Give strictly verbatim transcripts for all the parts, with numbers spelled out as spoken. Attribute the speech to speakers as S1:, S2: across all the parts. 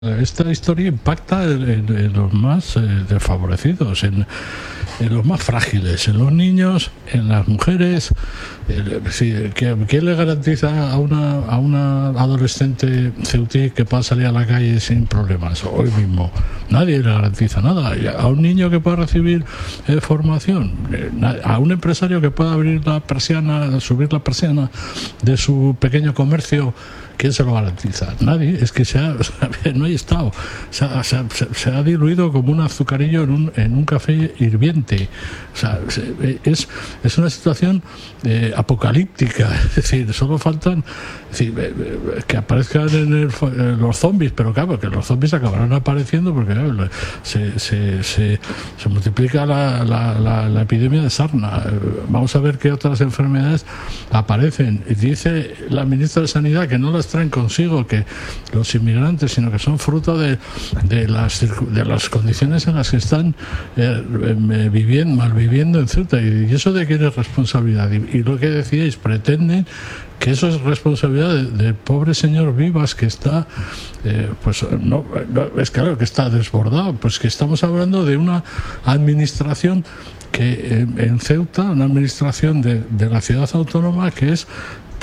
S1: Esta historia impacta en, en, en los más eh, desfavorecidos, en, en los más frágiles, en los niños, en las mujeres. Eh, sí, ¿Quién le garantiza a una, a una adolescente ceutí que pueda salir a la calle sin problemas hoy mismo? Nadie le garantiza nada. A un niño que pueda recibir eh, formación, eh, a un empresario que pueda abrir la persiana, subir la persiana de su pequeño comercio, ¿quién se lo garantiza? Nadie. Es que se ha, no hay Estado. Se ha, se, ha, se ha diluido como un azucarillo en un, en un café hirviente. O sea, es, es una situación eh, apocalíptica. Es decir, solo faltan es decir, que aparezcan en el, en los zombies, pero claro, que los zombies acabarán apareciendo porque claro, se, se, se, se multiplica la, la, la, la epidemia de sarna. Vamos a ver qué otras enfermedades aparecen. Y dice la ministra de Sanidad que no las traen consigo que los inmigrantes, sino que son fruto de, de, las, de las condiciones en las que están eh, viviendo, malviviendo en Ceuta. Y eso de quién es responsabilidad. Y, y lo que decíais, pretenden que eso es responsabilidad del de pobre señor Vivas, que está, eh, pues no, no, es claro que está desbordado, pues que estamos hablando de una administración que en, en Ceuta, una administración de, de la ciudad autónoma que es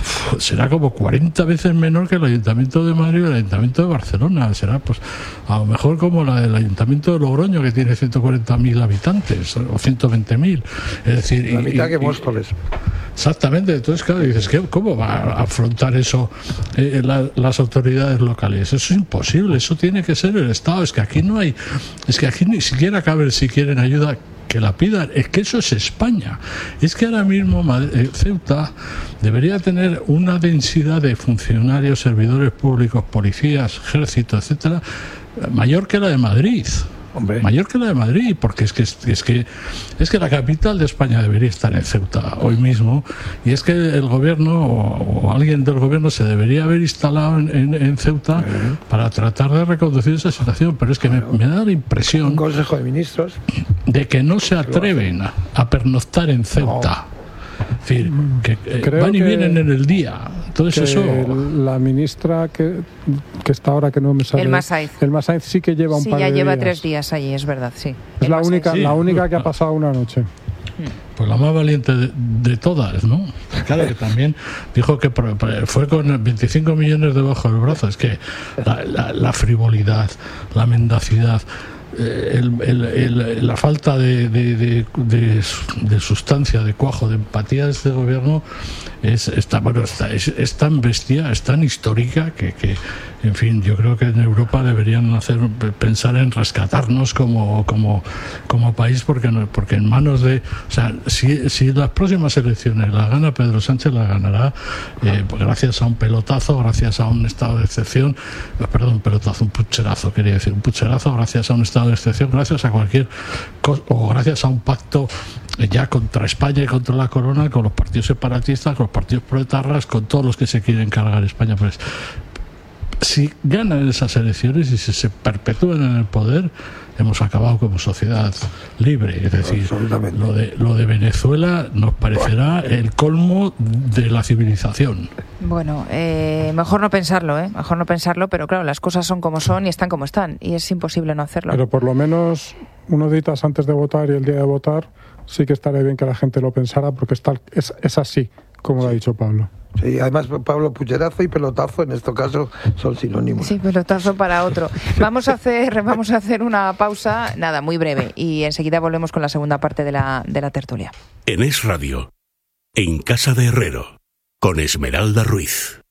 S1: será como cuarenta veces menor que el Ayuntamiento de Madrid y el Ayuntamiento de Barcelona. Será pues a lo mejor como la del Ayuntamiento de Logroño, que tiene ciento cuarenta mil habitantes o ciento veinte mil. Es decir,
S2: la
S1: y,
S2: mitad
S1: y,
S2: que Móstoles.
S1: Exactamente. Entonces, claro, dices, ¿cómo va a afrontar eso eh, la, las autoridades locales? Eso es imposible. Eso tiene que ser el Estado. Es que aquí no hay, es que aquí ni siquiera cabe si quieren ayuda que la pidan. Es que eso es España. Es que ahora mismo Madrid, Ceuta debería tener una densidad de funcionarios, servidores públicos, policías, ejército, etcétera, mayor que la de Madrid. Hombre. Mayor que la de Madrid, porque es que es que es que la capital de España debería estar en Ceuta hoy mismo, y es que el gobierno o, o alguien del gobierno se debería haber instalado en, en, en Ceuta uh-huh. para tratar de reconducir esa situación, pero es que bueno, me, me da la impresión
S2: un Consejo de Ministros
S1: de que no se atreven a, a pernoctar en Ceuta. No. Es decir, que eh, van y vienen en el día. Entonces eso.
S3: La ministra que, que está ahora, que no me sale.
S4: El Masaiz.
S3: El Masaiz sí que lleva un
S4: sí,
S3: par de días.
S4: Sí, ya lleva tres días allí, es verdad, sí.
S3: Es
S4: el
S3: la única,
S1: sí.
S3: la única que ha pasado una noche.
S1: Pues la más valiente de, de todas, ¿no? Claro, que también dijo que fue con veinticinco millones debajo del brazo. Es que la, la, la frivolidad, la mendacidad, El, el, el, la falta de, de, de, de, de sustancia, de cuajo, de empatía de este gobierno es, está, bueno, está, es, es tan bestia, es tan histórica que, que, en fin, yo creo que en Europa deberían hacer pensar en rescatarnos como, como, como país, porque, porque en manos de, o sea, si, si las próximas elecciones las gana Pedro Sánchez, las ganará eh, gracias a un pelotazo, gracias a un estado de excepción, perdón, un pelotazo, un pucherazo, quería decir, un pucherazo, gracias a un estado de excepción, gracias a cualquier cosa, o gracias a un pacto ya contra España y contra la corona, con los partidos separatistas, con los partidos proetarras, con todos los que se quieren cargar España. Pues si ganan esas elecciones y si se perpetúan en el poder, hemos acabado como sociedad libre. Es decir, lo de, lo de Venezuela nos parecerá el colmo de la civilización.
S4: Bueno, eh, mejor no pensarlo, ¿eh? Mejor no pensarlo, pero claro, las cosas son como son y están como están, y es imposible no hacerlo.
S3: Pero por lo menos unos días antes de votar y el día de votar, sí que estaría bien que la gente lo pensara, porque está, es, es así, como lo ha dicho Pablo.
S2: Sí, además Pablo, pucherazo y pelotazo en este caso son sinónimos.
S4: Sí, pelotazo para otro. Vamos a hacer, vamos a hacer una pausa, nada, muy breve, y enseguida volvemos con la segunda parte de la, de la tertulia.
S5: En Es Radio, en Casa de Herrero, con Esmeralda Ruiz.